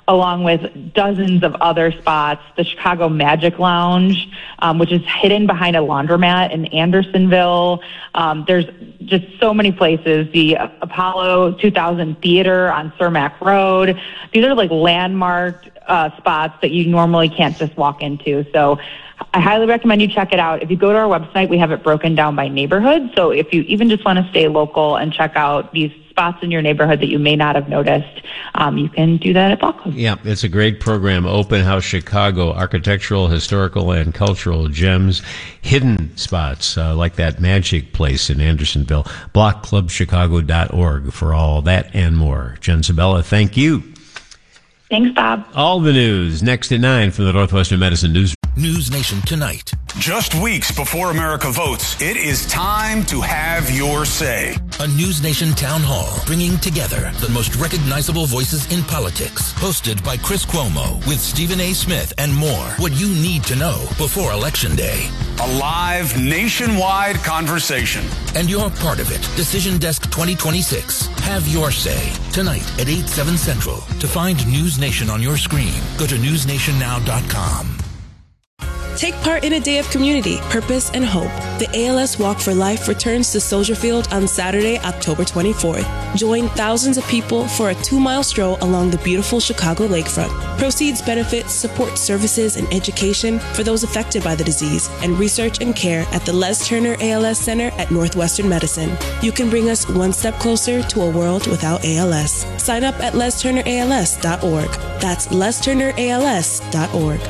along with dozens of other spots. The Chicago Magic Lounge, which is hidden behind a laundromat in Andersonville. There's just so many places. The Apollo 2000 Theater on Cermak Road. These are like landmark spots that you normally can't just walk into. So I highly recommend you check it out. If you go to our website, we have it broken down by neighborhood. So if you even just want to stay local and check out these spots in your neighborhood that you may not have noticed, you can do that at Block Club. Yeah, it's a great program. Open House Chicago, architectural, historical, and cultural gems, hidden spots like that magic place in Andersonville. BlockClubChicago.org for all that and more. Jen Sabella, thank you. Thanks, Bob. All the news next at 9 from the Northwestern Medicine News. News Nation Tonight. Just weeks before America votes, it is time to have your say. A News Nation town hall bringing together the most recognizable voices in politics. Hosted by Chris Cuomo with Stephen A. Smith and more. What you need to know before Election Day. A live nationwide conversation. And you're part of it. Decision Desk 2026. Have your say. Tonight at 8, 7 Central. To find News Nation on your screen, go to newsnationnow.com. Take part in a day of community, purpose, and hope. The ALS Walk for Life returns to Soldier Field on Saturday, October 24th. Join thousands of people for a 2-mile stroll along the beautiful Chicago lakefront. Proceeds benefit support services and education for those affected by the disease and research and care at the Les Turner ALS Center at Northwestern Medicine. You can bring us one step closer to a world without ALS. Sign up at lesturnерals.org. That's lesturnерals.org.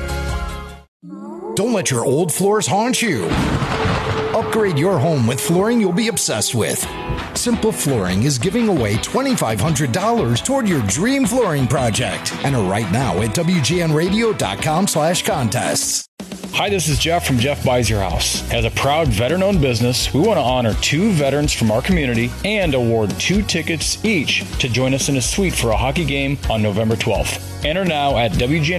Don't let your old floors haunt you. Upgrade your home with flooring you'll be obsessed with. Simple Flooring is giving away $2,500 toward your dream flooring project. Enter right now at WGNradio.com/contests. Hi, this is Jeff from Jeff Buys Your House. As a proud veteran-owned business, we want to honor 2 veterans from our community and award 2 tickets each to join us in a suite for a hockey game on November 12th. Enter now at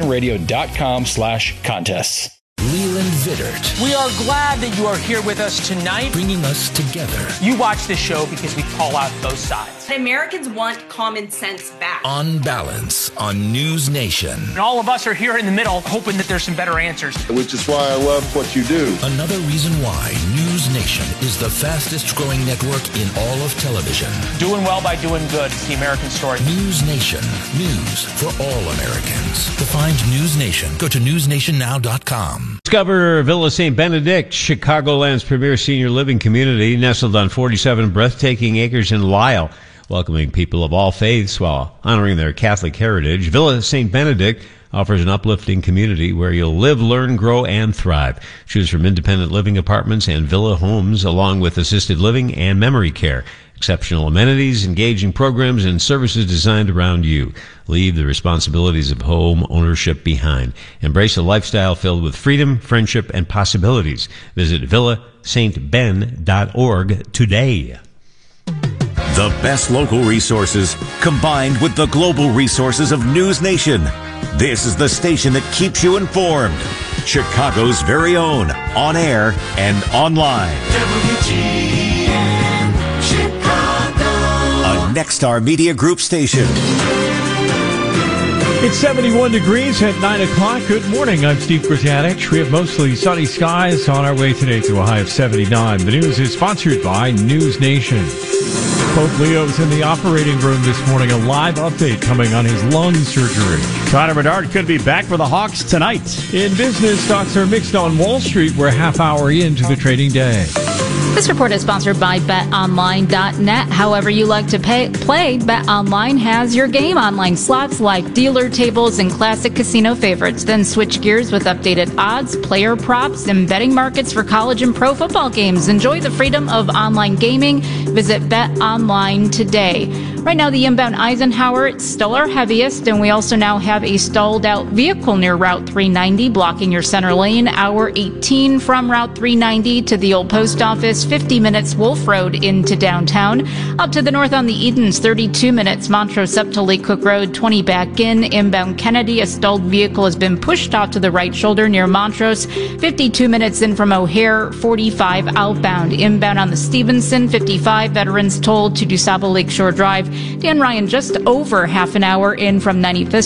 WGNradio.com/contests. Leland Vittert. We are glad that you are here with us tonight. Bringing us together. You watch this show because we call out both sides. Americans want common sense back. On Balance on News Nation. And all of us are here in the middle hoping that there's some better answers. Which is why I love what you do. Another reason why News Nation is the fastest growing network in all of television. Doing well by doing good. It's the American story. News Nation. News for all Americans. To find News Nation, go to newsnationnow.com. Discover Villa St. Benedict, Chicagoland's premier senior living community, nestled on 47 breathtaking acres in Lisle, welcoming people of all faiths while honoring their Catholic heritage. Villa St. Benedict offers an uplifting community where you'll live, learn, grow, and thrive. Choose from independent living apartments and villa homes, along with assisted living and memory care. Exceptional amenities, engaging programs, and services designed around you. Leave the responsibilities of home ownership behind. Embrace a lifestyle filled with freedom, friendship, and possibilities. Visit VillaSt.Ben.org today. The best local resources combined with the global resources of News Nation. This is the station that keeps you informed. Chicago's very own, on air and online. WGN Chicago. A Nexstar Media Group station. It's 71 degrees at 9 o'clock. Good morning. I'm Steve Grzatic. We have mostly sunny skies on our way today to a high of 79. The news is sponsored by News Nation. Pope Leo's in the operating room this morning. A live update coming on his lung surgery. Connor Bedard could be back for the Hawks tonight. In business, stocks are mixed on Wall Street. We're half hour into the trading day. This report is sponsored by BetOnline.net. However you like to play, BetOnline has your game. Online slots like dealer tables and classic casino favorites. Then switch gears with updated odds, player props, and betting markets for college and pro football games. Enjoy the freedom of online gaming. Visit BetOnline today. Right now, the inbound Eisenhower, it's still our heaviest, and we also now have a stalled-out vehicle near Route 390, blocking your center lane. Hour 18 from Route 390 to the old post office, 50 minutes Wolf Road into downtown. Up to the north on the Edens, 32 minutes Montrose up to Lake Cook Road, 20 back in. Inbound Kennedy, a stalled vehicle has been pushed off to the right shoulder near Montrose, 52 minutes in from O'Hare, 45 outbound. Inbound on the Stevenson, 55 veterans tolled to DuSable Lakeshore Drive. Dan Ryan just over half an hour in from 95th